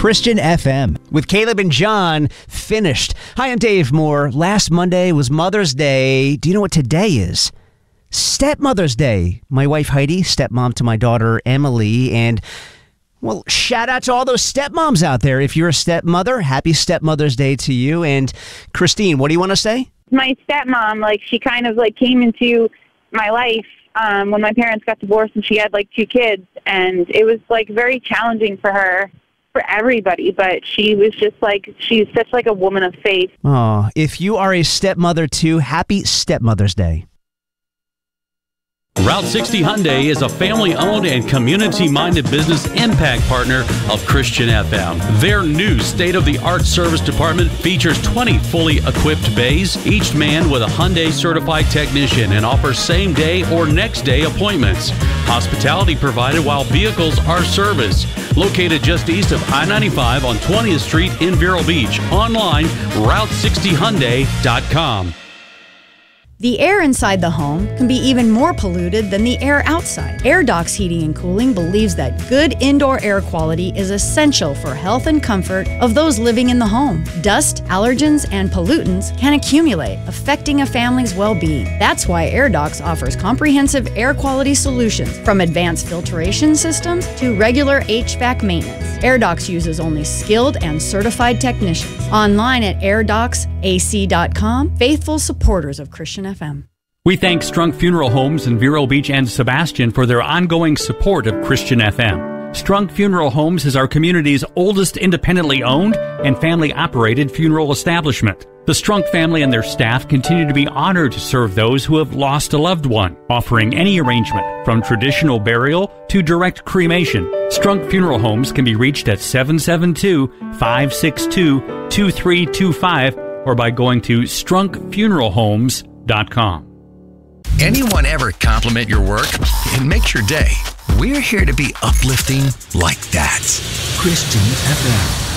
Christian FM with Caleb and John finished. Hi, I'm Dave Moore. Last Monday was Mother's Day. Do you know what today is? Stepmother's Day. My wife Heidi, stepmom to my daughter Emily, and well, shout out to all those stepmoms out there. If you're a stepmother, happy Stepmother's Day to you. And Christine, what do you want to say? My stepmom, she kind of came into my life when my parents got divorced and she had 2 kids, and it was very challenging for her, for everybody, but she was just she's such a woman of faith. Oh, if you are a stepmother too, happy Stepmother's Day. Route 60 Hyundai is a family-owned and community-minded business impact partner of Christian FM. Their new state-of-the-art service department features 20 fully equipped bays, each manned with a Hyundai-certified technician, and offers same-day or next-day appointments. Hospitality provided while vehicles are serviced. Located just east of I-95 on 20th Street in Vero Beach. Online, Route60Hyundai.com. The air inside the home can be even more polluted than the air outside. Air Docs Heating and Cooling believes that good indoor air quality is essential for health and comfort of those living in the home. Dust, allergens, and pollutants can accumulate, affecting a family's well-being. That's why Air Docs offers comprehensive air quality solutions, from advanced filtration systems to regular HVAC maintenance. Air Docs uses only skilled and certified technicians. Online at airdocs.ac.com, faithful supporters of Christian FM. We thank Strunk Funeral Homes in Vero Beach and Sebastian for their ongoing support of Christian FM. Strunk Funeral Homes is our community's oldest independently owned and family-operated funeral establishment. The Strunk family and their staff continue to be honored to serve those who have lost a loved one, offering any arrangement from traditional burial to direct cremation. Strunk Funeral Homes can be reached at 772-562-2325 or by going to strunkfuneralhomes.com. Anyone ever compliment your work? It makes your day. We're here to be uplifting like that. Christian FM.